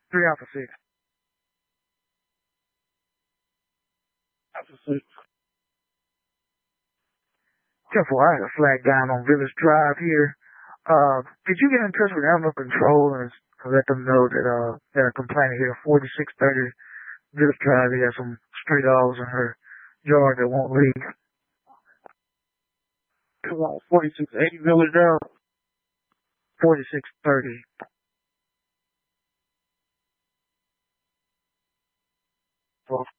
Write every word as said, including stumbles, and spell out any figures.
Three Alpha Six. Alpha Six. Careful, I had a flag down on Village Drive here. Uh, did you get in touch with Animal Control and let them know that uh they're complaining here forty-six thirty Village Drive? They got some stray dogs in her yard that won't leave. forty-six eighty Village Drive. forty-six thirty. Well,